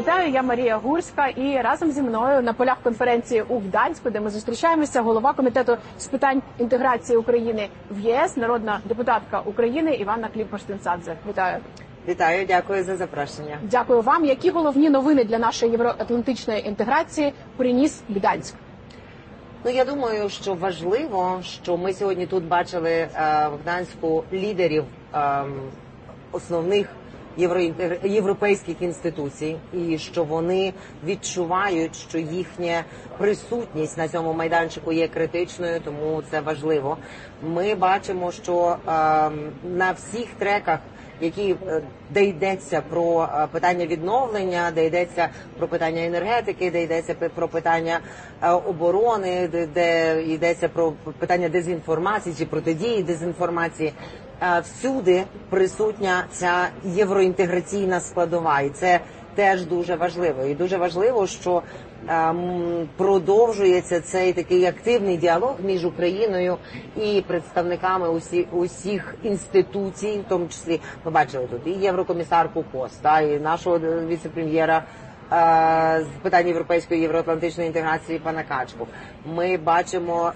Вітаю, я Марія Гурська, і разом зі мною на полях конференції у Гданську, де ми зустрічаємося, голова Комітету з питань інтеграції України в ЄС, народна депутатка України Іванна Климпуш-Цинцадзе. Вітаю. Вітаю, дякую за запрошення. Дякую вам. Які головні новини для нашої євроатлантичної інтеграції приніс Гданськ? Я думаю, що важливо, що ми сьогодні тут бачили в Гданську лідерів основних європейських інституцій, і що вони відчувають, що їхня присутність на цьому майданчику є критичною, тому це важливо. Ми бачимо, що на всіх треках, де йдеться про питання відновлення, де йдеться про питання енергетики, де йдеться про питання оборони, де йдеться про питання дезінформації чи протидії дезінформації, всюди присутня ця євроінтеграційна складова, і це теж дуже важливо. І дуже важливо, що продовжується цей такий активний діалог між Україною і представниками усіх інституцій, в тому числі ми бачили тут і єврокомісарку Коста, і нашого віце-прем'єра з питань європейської євроатлантичної інтеграції пана Качку. Ми бачимо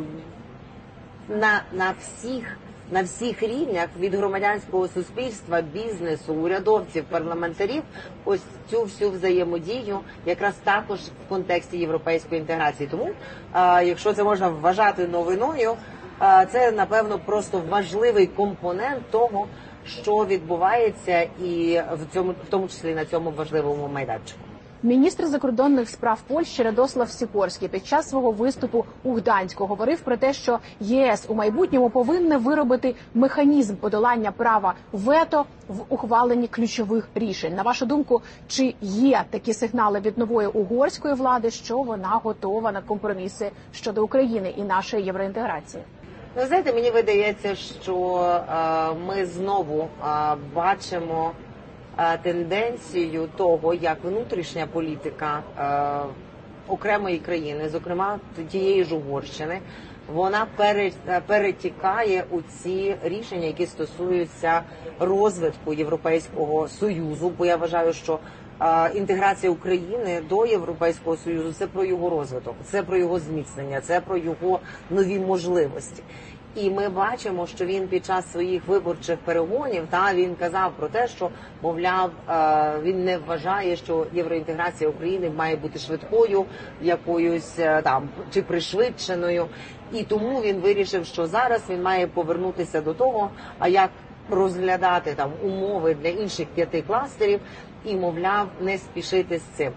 на всіх рівнях, від громадянського суспільства, бізнесу, урядовців, парламентарів, ось цю всю взаємодію якраз також в контексті європейської інтеграції. Тому, якщо це можна вважати новиною, це, напевно, просто важливий компонент того, що відбувається і в тому числі на цьому важливому майданчику. Міністр закордонних справ Польщі Радослав Сікорський під час свого виступу у Гданську говорив про те, що ЄС у майбутньому повинне виробити механізм подолання права вето в ухваленні ключових рішень. На вашу думку, чи є такі сигнали від нової угорської влади, що вона готова на компроміси щодо України і нашої євроінтеграції? Ви знаєте, мені видається, що ми знову бачимо тенденцію того, як внутрішня політика окремої країни, зокрема тієї ж Угорщини, вона перетікає у ці рішення, які стосуються розвитку Європейського Союзу, бо я вважаю, що інтеграція України до Європейського Союзу – це про його розвиток, це про його зміцнення, це про його нові можливості. І ми бачимо, що він під час своїх виборчих перегонів, він казав про те, що, мовляв, він не вважає, що євроінтеграція України має бути швидкою, якоюсь чи пришвидшеною. І тому він вирішив, що зараз він має повернутися до того, як розглядати умови для інших 5 кластерів і, мовляв, не спішити з цим.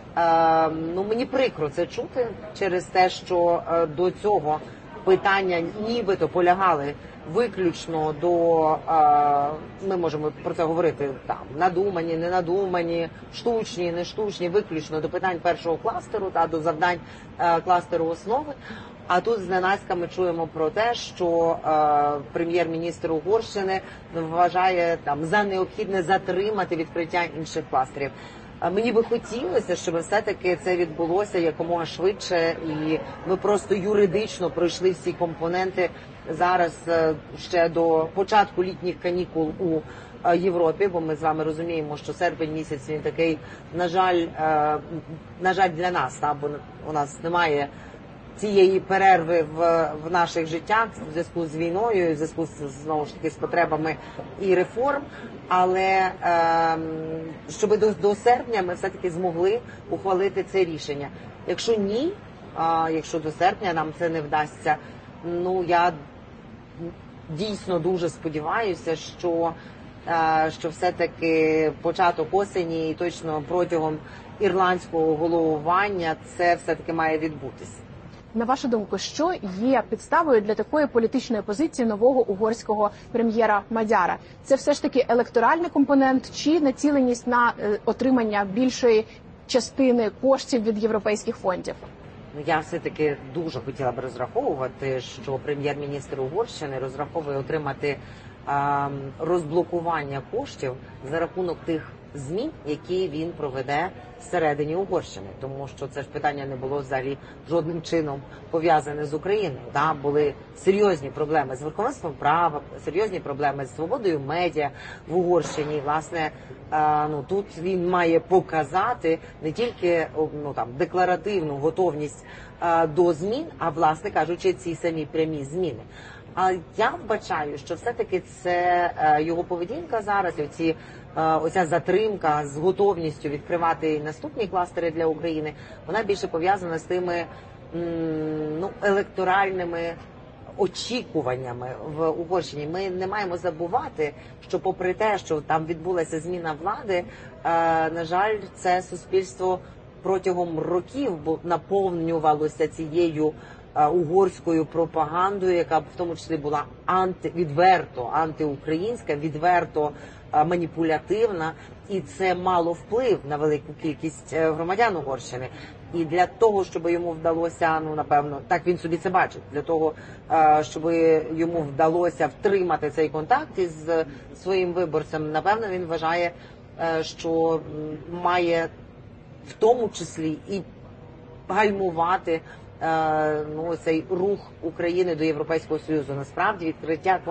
Мені прикро це чути через те, що до цього питання нібито полягали виключно до, ми можемо про це говорити, надумані, не надумані, штучні, не штучні, виключно до питань першого кластеру, до завдань кластеру основи. А тут зненацька ми чуємо про те, що прем'єр-міністр Угорщини вважає за необхідне затримати відкриття інших кластерів. Мені би хотілося, щоб все-таки це відбулося якомога швидше, і ми просто юридично пройшли всі компоненти зараз ще до початку літніх канікул у Європі, бо ми з вами розуміємо, що серпень місяць він такий, на жаль для нас, бо у нас немає цієї перерви в наших життях в зв'язку з війною, в зв'язку знову ж таки з потребами і реформ, але щоб до серпня ми все-таки змогли ухвалити це рішення. Якщо ні, якщо до серпня нам це не вдасться, я дійсно дуже сподіваюся, що все-таки початок осені і точно протягом ірландського головування це все-таки має відбутися. На вашу думку, що є підставою для такої політичної позиції нового угорського прем'єра Мадяра? Це все ж таки електоральний компонент чи націленість на отримання більшої частини коштів від європейських фондів? Я все-таки дуже хотіла б розраховувати, що прем'єр-міністр Угорщини розраховує отримати розблокування коштів за рахунок тих змін, які він проведе всередині Угорщини, тому що це ж питання не було взагалі жодним чином пов'язане з Україною. Да? Були серйозні проблеми з верховенством права, серйозні проблеми з свободою медіа в Угорщині. І, власне, тут він має показати не тільки декларативну готовність до змін, а, власне кажучи, ці самі прямі зміни. А я вбачаю, що все-таки це його поведінка зараз, оця затримка з готовністю відкривати наступні кластери для України, вона більше пов'язана з тими електоральними очікуваннями в Угорщині. Ми не маємо забувати, що попри те, що там відбулася зміна влади, на жаль, це суспільство протягом років наповнювалося цією угорською пропагандою, яка в тому числі була відверто антиукраїнська, відверто маніпулятивна, і це мало вплив на велику кількість громадян Угорщини. І для того, щоб йому вдалося, напевно, так він собі це бачить, для того, щоб йому вдалося втримати цей контакт із своїм виборцем, напевно, він вважає, що має в тому числі і гальмувати цей рух України до Європейського Союзу. Насправді відкриття